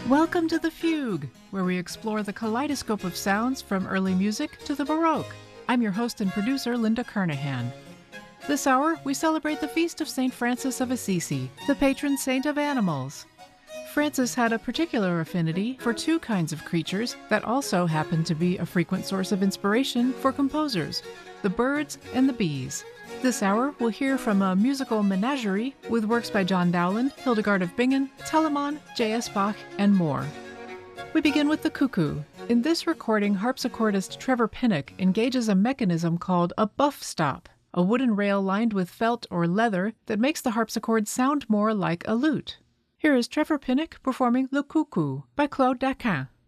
Welcome to The Fugue, where we explore the kaleidoscope of sounds from early music to the Baroque. I'm your host and producer, Linda Kernahan. This hour, we celebrate the feast of St. Francis of Assisi, the patron saint of animals. Francis had a particular affinity for two kinds of creatures that also happened to be a frequent source of inspiration for composers, the birds and the bees. This hour, we'll hear from a musical menagerie with works by John Dowland, Hildegard of Bingen, Telemann, J.S. Bach, and more. We begin with the cuckoo. In this recording, harpsichordist Trevor Pinnock engages a mechanism called a buff stop, a wooden rail lined with felt or leather that makes the harpsichord sound more like a lute. Here is Trevor Pinnock performing Le Coucou by Claude Daquin.